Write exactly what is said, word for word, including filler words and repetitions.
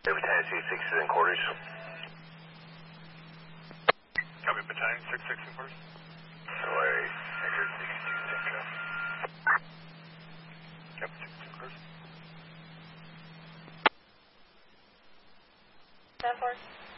Every Tennessee sixes and quarters. Copy, battalion, six, six and quarters. Alright, Center sixty-two Central. Yep, six, six and quarters. ten four.